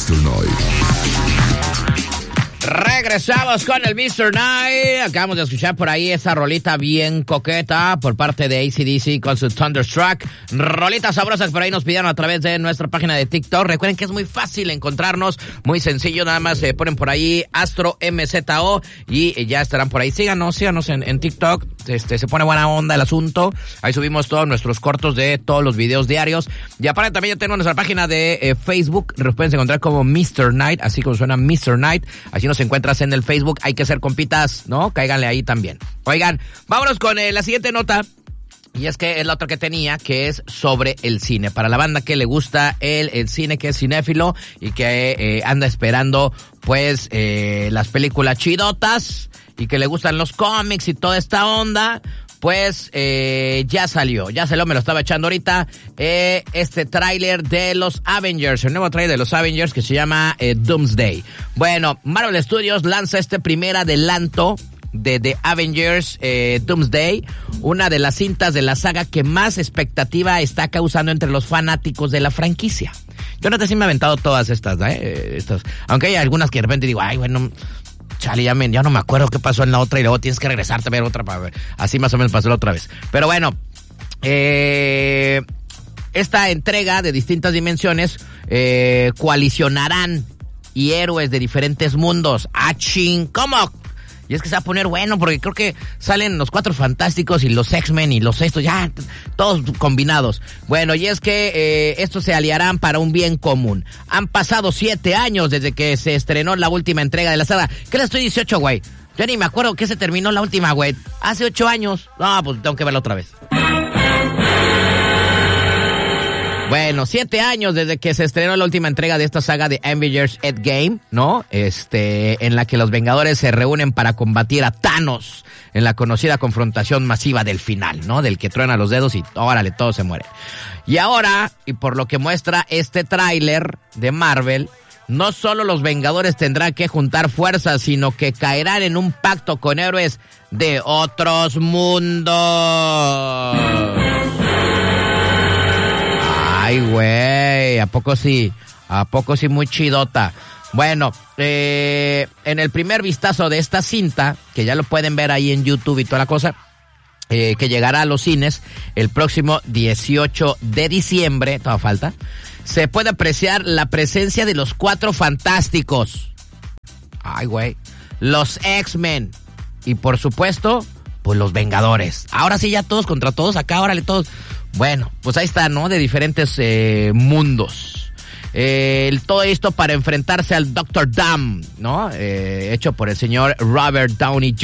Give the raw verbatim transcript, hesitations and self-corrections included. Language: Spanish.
mister Night. Regresamos con el mister Night. Acabamos de escuchar por ahí esa rolita bien coqueta por parte de A C D C con su Thunderstruck. Rolitas sabrosas por ahí nos pidieron a través de nuestra página de TikTok. Recuerden que es muy fácil encontrarnos, muy sencillo, nada más se ponen por ahí Astro M Z O y ya estarán por ahí. Síganos, síganos en, en TikTok. Este, se pone buena onda el asunto. Ahí subimos todos nuestros cortos de todos los videos diarios. Y aparte también ya tenemos nuestra página de eh, Facebook. Nos pueden encontrar como mister Night, así como suena mister Night. Así nos encuentras en el Facebook. Hay que ser compitas, ¿no? Cáiganle ahí también. Oigan, vámonos con eh, la siguiente nota. Y es que es la otra que tenía, que es sobre el cine. Para la banda que le gusta el, el cine, que es cinéfilo y que eh, anda esperando, pues, eh, las películas chidotas y que le gustan los cómics y toda esta onda, pues eh, ya salió, ya salió, me lo estaba echando ahorita, eh, este tráiler de los Avengers, el nuevo tráiler de los Avengers que se llama eh, Doomsday. Bueno, Marvel Studios lanza este primer adelanto de The Avengers eh, Doomsday, una de las cintas de la saga que más expectativa está causando entre los fanáticos de la franquicia. Yo no te sí me he aventado todas estas, ¿eh? Estas, aunque hay algunas que de repente digo, ay, bueno, chale, ya, me, ya no me acuerdo qué pasó en la otra y luego tienes que regresarte a ver otra para ver. Así más o menos pasó la otra vez. Pero bueno, eh, esta entrega de distintas dimensiones eh, coalicionarán y héroes de diferentes mundos. ¡Ah, ching! ¿Cómo? Y es que se va a poner bueno, porque creo que salen los Cuatro Fantásticos y los X-Men y los estos, ya, todos combinados. Bueno, y es que eh, estos se aliarán para un bien común. Han pasado siete años desde que se estrenó la última entrega de la saga. ¿Qué le estoy dieciocho, güey? Yo ni me acuerdo que se terminó la última, güey. Hace ocho años. No, pues tengo que verla otra vez. Bueno, siete años desde que se estrenó la última entrega de esta saga de Avengers Endgame, ¿no? Este, en la que los Vengadores se reúnen para combatir a Thanos en la conocida confrontación masiva del final, ¿no? Del que truena los dedos y órale, todo se muere. Y ahora, y por lo que muestra este tráiler de Marvel, no solo los Vengadores tendrán que juntar fuerzas, sino que caerán en un pacto con héroes de otros mundos. Ay, güey, ¿a poco sí? ¿A poco sí muy chidota? Bueno, eh, en el primer vistazo de esta cinta, que ya lo pueden ver ahí en YouTube y toda la cosa, eh, que llegará a los cines el próximo dieciocho de diciembre, toda falta, se puede apreciar la presencia de los Cuatro Fantásticos. Ay, güey. Los X-Men. Y por supuesto, pues los Vengadores. Ahora sí ya todos contra todos, acá, órale todos. Bueno, pues ahí está, ¿no? De diferentes eh, mundos. Eh, todo esto para enfrentarse al doctor Doom, ¿no? Eh, hecho por el señor Robert Downey